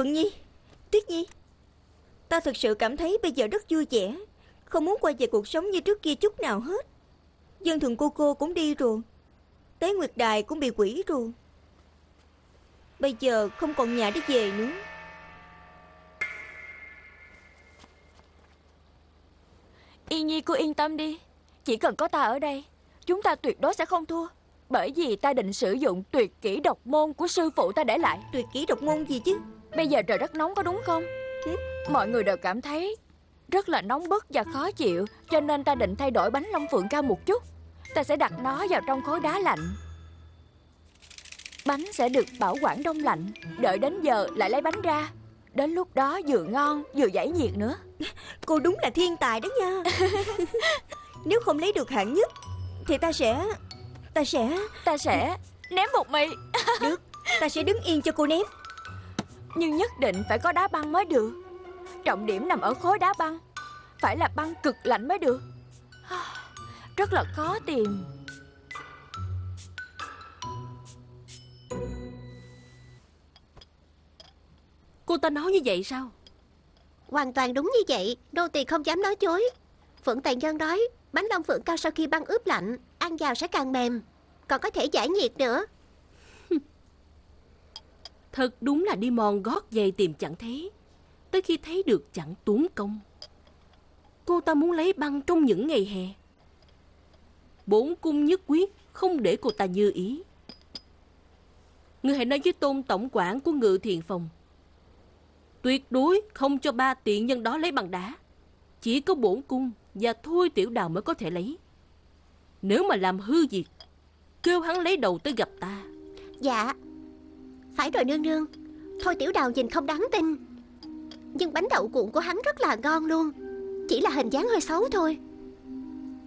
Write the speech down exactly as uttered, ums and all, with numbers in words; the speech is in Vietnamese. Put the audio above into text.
Phượng Nhi, Tuyết Nhi, ta thực sự cảm thấy bây giờ rất vui vẻ, không muốn quay về cuộc sống như trước kia chút nào hết. Dân thường cô cô cũng đi rồi, Tế Nguyệt Đài cũng bị hủy rồi. Bây giờ không còn nhà để về nữa. Yên Nhi cô yên tâm đi, chỉ cần có ta ở đây, chúng ta tuyệt đối sẽ không thua. Bởi vì ta định sử dụng tuyệt kỹ độc môn của sư phụ ta để lại. Tuyệt kỹ độc môn gì chứ? Bây giờ trời rất nóng có đúng không? Ừ? Mọi người đều cảm thấy rất là nóng bức và khó chịu, cho nên ta định thay đổi bánh Long Phượng Cao một chút. Ta sẽ đặt nó vào trong khối đá lạnh. Bánh sẽ được bảo quản đông lạnh, đợi đến giờ lại lấy bánh ra. Đến lúc đó vừa ngon vừa giải nhiệt nữa. Cô đúng là thiên tài đó nha. Nếu không lấy được hạng nhất thì ta sẽ Ta sẽ Ta sẽ ném bột mì. Được, ta sẽ đứng yên cho cô ném. Nhưng nhất định phải có đá băng mới được. Trọng điểm nằm ở khối đá băng. Phải là băng cực lạnh mới được. Rất là khó tìm. Cô ta nói như vậy sao? Hoàn toàn đúng như vậy, nô tỳ không dám nói chối. Phượng Tàn Nhân nói bánh Long Phượng Cao sau khi băng ướp lạnh, ăn vào sẽ càng mềm, còn có thể giải nhiệt nữa. Thật đúng là đi mòn gót giày tìm chẳng thấy, tới khi thấy được chẳng tốn công. Cô ta muốn lấy băng trong những ngày hè. Bổn cung nhất quyết không để cô ta như ý. Ngươi hãy nói với Tôn tổng quản của Ngự Thiền Phòng, tuyệt đối không cho ba tiện nhân đó lấy bằng đá. Chỉ có bổn cung và Thôi Tiểu Đào mới có thể lấy. Nếu mà làm hư việc, kêu hắn lấy đầu tới gặp ta. Dạ, phải rồi nương nương. Thôi Tiểu Đào nhìn không đáng tin, nhưng bánh đậu cuộn của hắn rất là ngon luôn. Chỉ là hình dáng hơi xấu thôi.